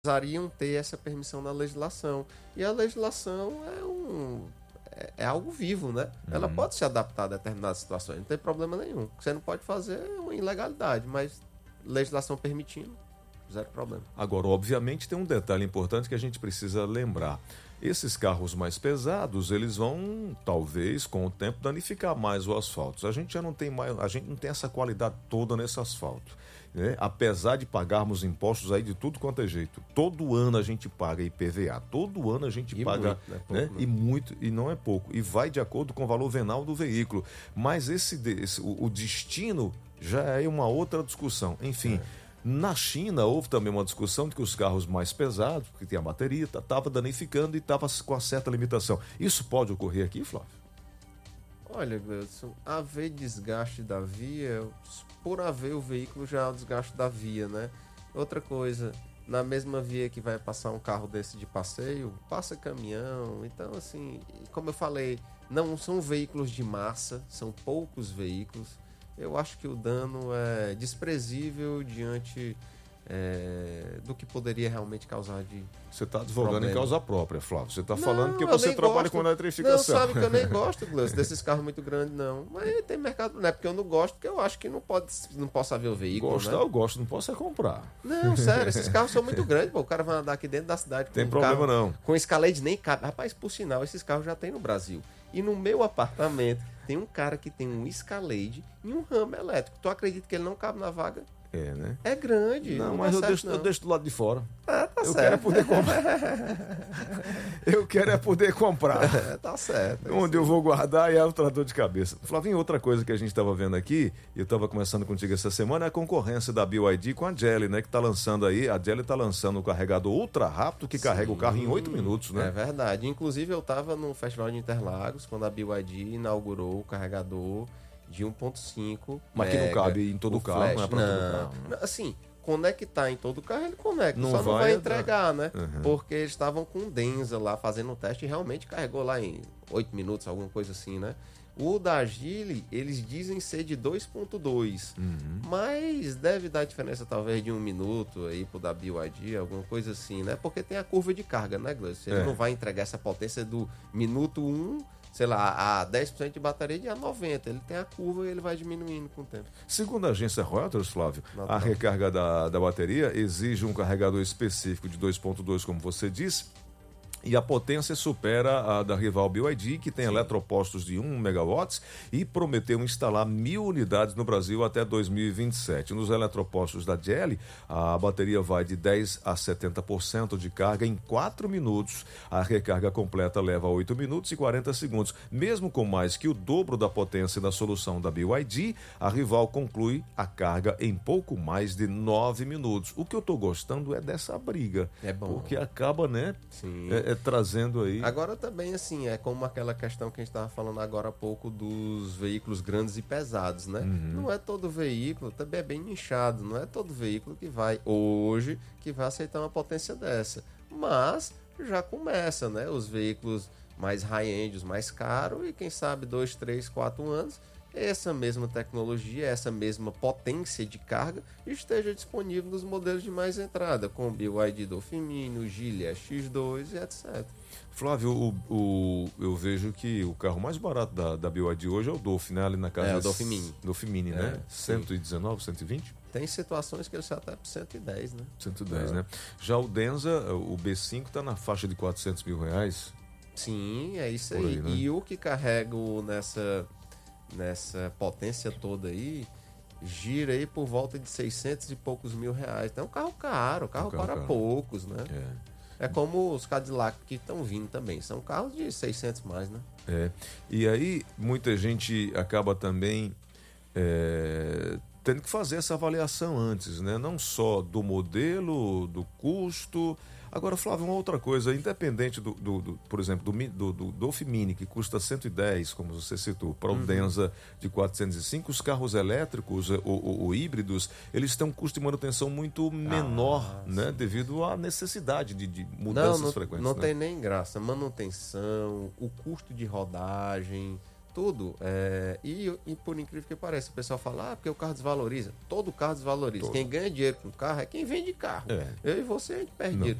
precisariam ter essa permissão na legislação. E a legislação é algo vivo, né? Ela pode se adaptar a determinadas situações, não tem problema nenhum. O que você não pode fazer é uma ilegalidade, mas legislação permitindo, zero problema. Agora, obviamente, tem um detalhe importante que a gente precisa lembrar. Esses carros mais pesados, eles vão, talvez, com o tempo, danificar mais o asfalto. A gente já não tem mais, a gente não tem essa qualidade toda nesse asfalto, né? Apesar de pagarmos impostos aí de tudo quanto é jeito. Todo ano a gente paga IPVA, todo ano a gente paga, muito, né? pouco, E muito, e não é pouco. E vai de acordo com o valor venal do veículo. Mas o destino já é uma outra discussão. Enfim. Na China, houve também uma discussão de que os carros mais pesados, que tem a bateria, estava danificando e estava com uma certa limitação. Isso pode ocorrer aqui, Flávio? Olha, Gleudson, haver desgaste da via, por haver o veículo já é o desgaste da via, né? Outra coisa, na mesma via que vai passar um carro desse de passeio, passa caminhão. Então, assim, como eu falei, não são veículos de massa, são poucos veículos. Eu acho que o dano é desprezível diante do que poderia realmente causar de Você está advogando problema. em causa própria, Flávio. Você está Não, falando que eu você nem trabalha gosto. com eletrificação. Não, sabe que eu nem gosto, Gleus, desses carros muito grandes, não. Mas tem mercado, não é porque eu não gosto, porque eu acho que não posso haver o veículo, Gostar, né? eu gosto, não posso é comprar. Não, sério, esses carros são muito grandes, pô. O cara vai andar aqui dentro da cidade com Tem um problema carro, não. com Escalade nem cabe. Rapaz, por sinal, esses carros já tem no Brasil. E no meu apartamento tem um cara que tem um Escalade e um Ram elétrico. Tu acredita que ele não cabe na vaga? É, né? É grande. Não, não mas dá eu certo, deixo, não. eu deixo do lado de fora. Ah, tá Eu certo. quero é poder comprar. Eu quero é poder comprar. Tá certo. é Onde isso eu vou guardar é outra dor de cabeça. Flavinho, outra coisa que a gente estava vendo aqui, e eu estava conversando contigo essa semana, é a concorrência da BYD com a Geely, né? Que está lançando aí, a Geely está lançando um carregador ultra rápido que carrega o carro em 8 minutos, né? É verdade. Inclusive, eu estava no Festival de Interlagos, quando a BYD inaugurou o carregador de 1.5. Mas que não cabe em todo o carro, flash. não é para todo carro. Né? Assim, conectar em todo o carro, ele conecta. Não Só não vai vai entregar, né? Uhum. Porque eles estavam com o Denza lá fazendo um teste e realmente carregou lá em 8 minutos, alguma coisa assim, né? O da Geely, eles dizem ser de 2.2, mas deve dar diferença talvez de 1 minuto aí pro da BYD, alguma coisa assim, né? Porque tem a curva de carga, né, Gleison? Ele não vai entregar essa potência do minuto 1, sei lá, a 10% de bateria de a 90%. Ele tem a curva e ele vai diminuindo com o tempo. Segundo a agência Reuters, Flávio, a recarga da bateria exige um carregador específico de 2.2, como você disse, e a potência supera a da rival BYD, que tem eletropostos de 1 megawatts e prometeu instalar 1.000 unidades no Brasil até 2027. Nos eletropostos da Geely, a bateria vai de 10% a 70% de carga em 4 minutos. A recarga completa leva 8 minutos e 40 segundos. Mesmo com mais que o dobro da potência da solução da BYD, a rival conclui a carga em pouco mais de 9 minutos. O que eu estou gostando é dessa briga. É bom. Porque acaba, né? Sim. Trazendo aí. Agora também, assim, é como aquela questão que a gente estava falando agora há pouco dos veículos grandes e pesados, né? Não é todo veículo, também é bem nichado, não é todo veículo que vai aceitar uma potência dessa. Mas já começa, né? Os veículos mais high-end, os mais caros, e quem sabe 2, 3, 4 anos, essa mesma tecnologia, essa mesma potência de carga esteja disponível nos modelos de mais entrada, com o BYD Dolphin Mini, o Geely X2 e etc. Flávio, eu vejo que o carro mais barato da BYD hoje é o Dolphin, né? Ali na casa. É, o Dolphin Mini. Dolphin Mini, né? 119, 120? Tem situações que ele sai até por 110, né? 110, né? Já o Denza, o B5, tá na faixa de R$400 mil. Sim, é isso Por aí. aí, né? E o que carrego nessa potência toda aí, gira aí por volta de 600 e poucos mil reais. Então é um carro caro, carro para caro. poucos, né? É como os Cadillac que estão vindo também. São carros de 600 mais, né? E aí, muita gente acaba também tendo que fazer essa avaliação antes, né? Não só do modelo, do custo. Agora, Flávio, uma outra coisa, independente por exemplo, do Dolphin Mini, que custa 110, como você citou, para o Denza de 405, os carros elétricos ou híbridos, eles têm um custo de manutenção muito menor, né? Devido à necessidade de mudanças frequentes. Não né? tem nem graça. Manutenção, o custo de rodagem, Tudo. E por incrível que pareça, o pessoal fala, porque o carro desvaloriza. Todo carro desvaloriza. Quem ganha dinheiro com carro é quem vende carro. Eu e você, a gente perde dinheiro.